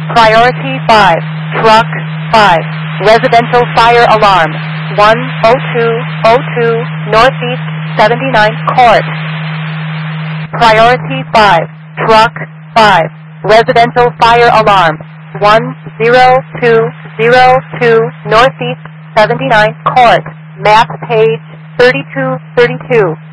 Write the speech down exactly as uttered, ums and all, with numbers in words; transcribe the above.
Priority five, Truck five, Residential Fire Alarm, one oh two oh two, Northeast seventy-ninth Court. Priority five, Truck five, Residential Fire Alarm, one oh two oh two, Northeast seventy-ninth Court. Map page thirty-two thirty-two.